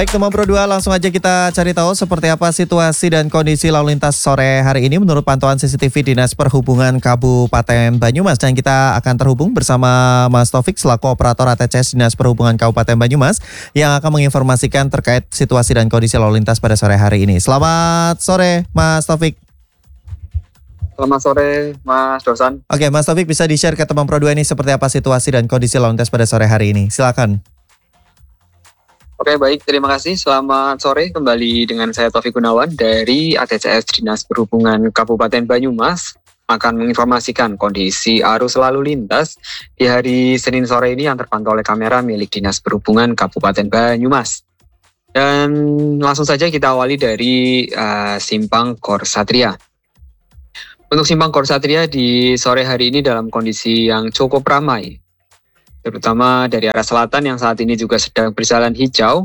Baik, teman Pro 2, langsung aja kita cari tahu seperti apa situasi dan kondisi lalu lintas sore hari ini menurut pantauan CCTV Dinas Perhubungan Kabupaten Banyumas. Dan kita akan terhubung bersama Mas Taufik selaku operator ATCS Dinas Perhubungan Kabupaten Banyumas yang akan menginformasikan terkait situasi dan kondisi lalu lintas pada sore hari ini. Selamat sore, Mas Taufik. Selamat sore, Mas Dosan. Oke, Mas Taufik, bisa di-share ke teman Pro 2 ini seperti apa situasi dan kondisi lalu lintas pada sore hari ini. Silakan. Oke, baik. Terima kasih. Selamat sore. Kembali dengan saya Taufik Gunawan dari ATCS Dinas Perhubungan Kabupaten Banyumas akan menginformasikan kondisi arus lalu lintas di hari Senin sore ini yang terpantau oleh kamera milik Dinas Perhubungan Kabupaten Banyumas. Dan langsung saja kita awali dari Simpang Korsatria. Untuk Simpang Korsatria di sore hari ini dalam kondisi yang cukup ramai, terutama dari arah selatan yang saat ini juga sedang berjalan hijau.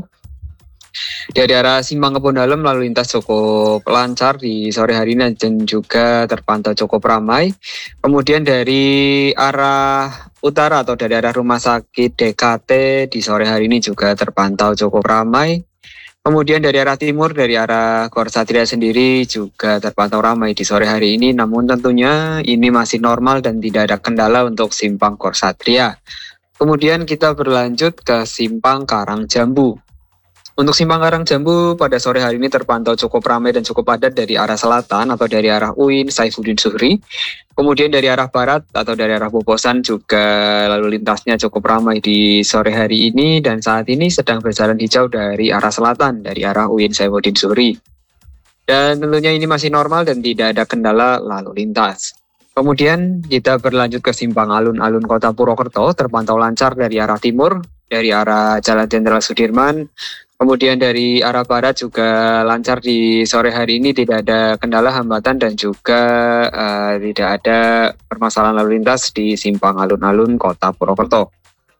Dari arah Simpang Kebon Dalem lalu lintas cukup lancar di sore hari ini dan juga terpantau cukup ramai. Kemudian dari arah utara atau dari arah Rumah Sakit DKT di sore hari ini juga terpantau cukup ramai. Kemudian dari arah timur, dari arah Korsatria sendiri juga terpantau ramai di sore hari ini. Namun tentunya ini masih normal dan tidak ada kendala untuk Simpang Korsatria. Kemudian kita berlanjut ke Simpang Karangjambu. Untuk Simpang Karangjambu pada sore hari ini terpantau cukup ramai dan cukup padat dari arah selatan atau dari arah UIN Saifuddin Zuhri. Kemudian dari arah barat atau dari arah Bobosan juga lalu lintasnya cukup ramai di sore hari ini dan saat ini sedang berjalan hijau dari arah selatan, dari arah UIN Saifuddin Zuhri. Dan tentunya ini masih normal dan tidak ada kendala lalu lintas. Kemudian kita berlanjut ke Simpang Alun-Alun Kota Purwokerto, terpantau lancar dari arah timur, dari arah Jalan Jenderal Sudirman. Kemudian dari arah barat juga lancar di sore hari ini, tidak ada kendala hambatan dan juga tidak ada permasalahan lalu lintas di Simpang Alun-Alun Kota Purwokerto.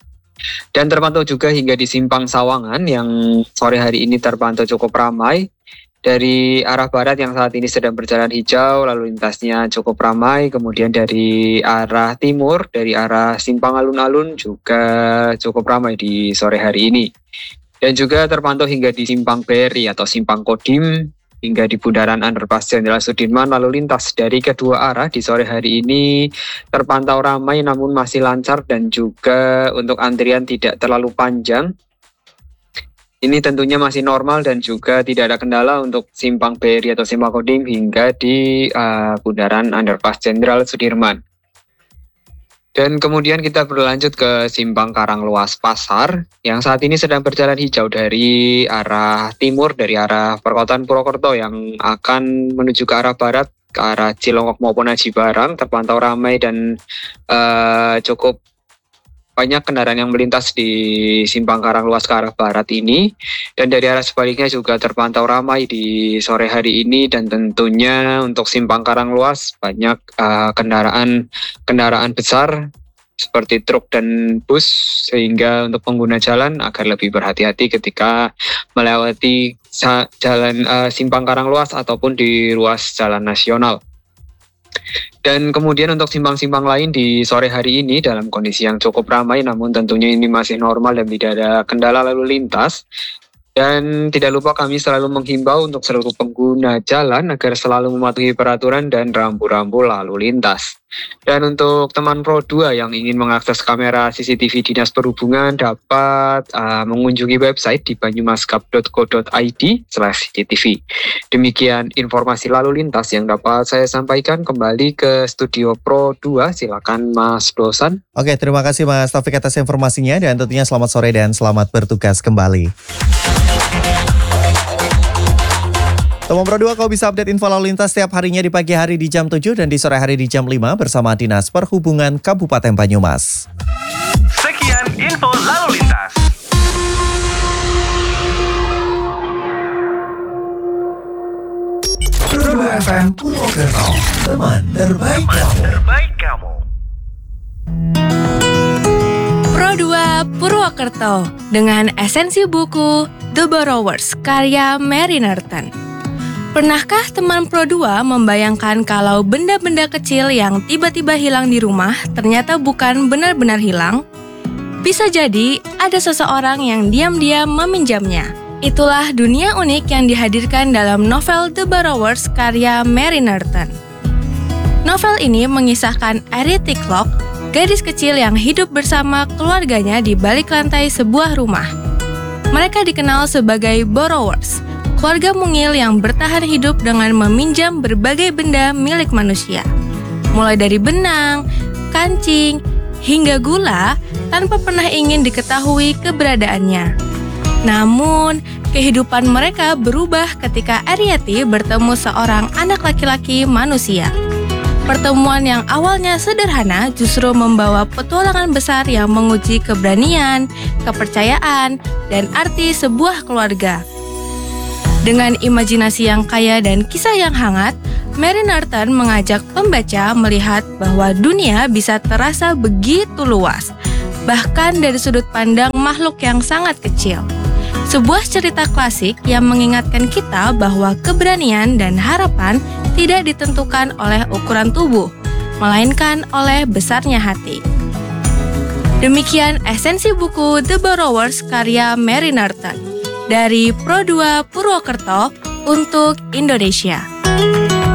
Dan terpantau juga hingga di Simpang Sawangan yang sore hari ini terpantau cukup ramai. Dari arah barat yang saat ini sedang berjalan hijau, lalu lintasnya cukup ramai. Kemudian dari arah timur, dari arah Simpang Alun-Alun juga cukup ramai di sore hari ini. Dan juga terpantau hingga di Simpang BRI atau Simpang Kodim, hingga di Bundaran Underpass Jenderal Sudirman, lalu lintas dari kedua arah di sore hari ini terpantau ramai namun masih lancar dan juga untuk antrian tidak terlalu panjang. Ini tentunya masih normal dan juga tidak ada kendala untuk Simpang BRI atau Simpang Kodim hingga di Bundaran Underpass Jenderal Sudirman. Dan kemudian kita berlanjut ke Simpang Karangluas Pasar yang saat ini sedang berjalan hijau dari arah timur, dari arah perkotaan Purwokerto yang akan menuju ke arah barat, ke arah Cilongok maupun Aji Barang, terpantau ramai dan cukup banyak kendaraan yang melintas di Simpang Karangluas ke arah barat ini. Dan dari arah sebaliknya juga terpantau ramai di sore hari ini. Dan tentunya untuk Simpang Karangluas banyak kendaraan besar seperti truk dan bus, sehingga untuk pengguna jalan agar lebih berhati-hati ketika melewati jalan Simpang Karangluas ataupun di ruas jalan nasional. Dan kemudian untuk simpang-simpang lain di sore hari ini dalam kondisi yang cukup ramai, namun tentunya ini masih normal dan tidak ada kendala lalu lintas. Dan tidak lupa kami selalu menghimbau untuk seluruh pengguna jalan agar selalu mematuhi peraturan dan rambu-rambu lalu lintas. Dan untuk teman Pro 2 yang ingin mengakses kamera CCTV Dinas Perhubungan dapat mengunjungi website di banyumaskap.co.id/CCTV. Demikian informasi lalu lintas yang dapat saya sampaikan. Kembali ke studio Pro 2, silakan Mas Dosan. Oke, terima kasih Mas Taufik atas informasinya dan tentunya selamat sore dan selamat bertugas kembali. Teman Pro 2, kau bisa update info lalu lintas setiap harinya di pagi hari di jam 7 dan di sore hari di jam 5 bersama Dinas Perhubungan Kabupaten Banyumas. Sekian info lalu lintas. Pro 2 FM Purwokerto, teman terbaik kamu. Pro 2 Purwokerto dengan esensi buku The Borrowers karya Mary Norton. Pernahkah teman Pro 2 membayangkan kalau benda-benda kecil yang tiba-tiba hilang di rumah ternyata bukan benar-benar hilang? Bisa jadi ada seseorang yang diam-diam meminjamnya. Itulah dunia unik yang dihadirkan dalam novel The Borrowers karya Mary Norton. Novel ini mengisahkan Arietti Clark, gadis kecil yang hidup bersama keluarganya di balik lantai sebuah rumah. Mereka dikenal sebagai borrowers, keluarga mungil yang bertahan hidup dengan meminjam berbagai benda milik manusia. Mulai dari benang, kancing, hingga gula tanpa pernah ingin diketahui keberadaannya. Namun, kehidupan mereka berubah ketika Arietti bertemu seorang anak laki-laki manusia. Pertemuan yang awalnya sederhana justru membawa petualangan besar yang menguji keberanian, kepercayaan, dan arti sebuah keluarga. Dengan imajinasi yang kaya dan kisah yang hangat, Mary Norton mengajak pembaca melihat bahwa dunia bisa terasa begitu luas, bahkan dari sudut pandang makhluk yang sangat kecil. Sebuah cerita klasik yang mengingatkan kita bahwa keberanian dan harapan tidak ditentukan oleh ukuran tubuh, melainkan oleh besarnya hati. Demikian esensi buku The Borrowers karya Mary Norton dari Pro2 Purwokerto untuk Indonesia.